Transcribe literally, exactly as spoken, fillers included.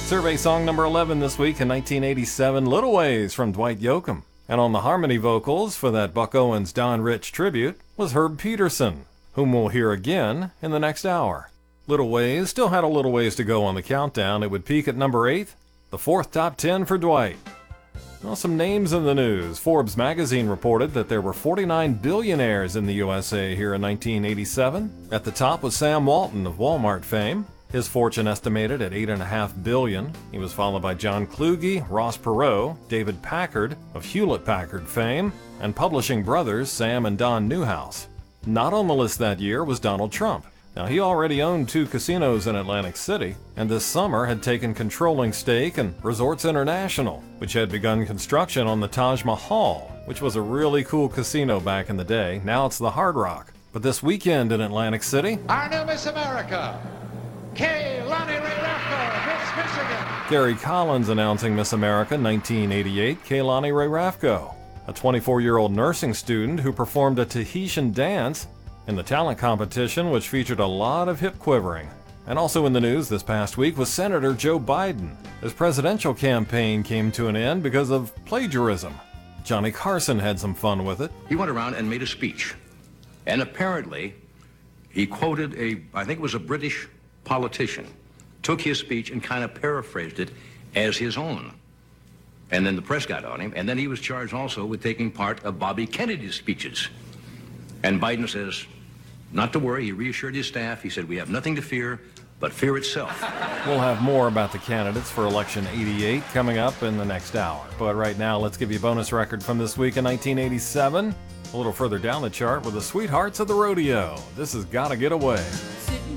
Survey song number eleven this week in nineteen eighty-seven, Little Ways from Dwight Yoakam. And on the harmony vocals for that Buck Owens Don Rich tribute was Herb Peterson, whom we'll hear again in the next hour. Little Ways still had a little ways to go on the countdown. It would peak at number eight, the fourth top ten for Dwight. Well, some names in the news. Forbes magazine reported that there were forty-nine billionaires in the U S A here in nineteen eighty-seven. At the top was Sam Walton of Walmart fame. His fortune estimated at eight point five billion dollars. He was followed by John Kluge, Ross Perot, David Packard of Hewlett-Packard fame, and publishing brothers Sam and Don Newhouse. Not on the list that year was Donald Trump. Now, he already owned two casinos in Atlantic City, and this summer had taken controlling stake in Resorts International, which had begun construction on the Taj Mahal, which was a really cool casino back in the day. Now it's the Hard Rock. But this weekend in Atlantic City, our new Miss America, Keilani Ray-Rafko, Miss Michigan. Gary Collins announcing Miss America nineteen eighty-eight, Keilani Ray-Rafko, a twenty-four-year-old nursing student who performed a Tahitian dance in the talent competition, which featured a lot of hip quivering. And also in the news this past week was Senator Joe Biden. His presidential campaign came to an end because of plagiarism. Johnny Carson had some fun with it. He went around and made a speech. And apparently, he quoted a, I think it was a British politician, took his speech and kind of paraphrased it as his own. And then the press got on him, and then he was charged also with taking part of Bobby Kennedy's speeches. And Biden says, not to worry, he reassured his staff. He said, we have nothing to fear but fear itself. We'll have more about the candidates for election eighty-eight coming up in the next hour. But right now, let's give you a bonus record from this week in nineteen eighty-seven. A little further down the chart with the Sweethearts of the Rodeo. This has Gotta Get Away.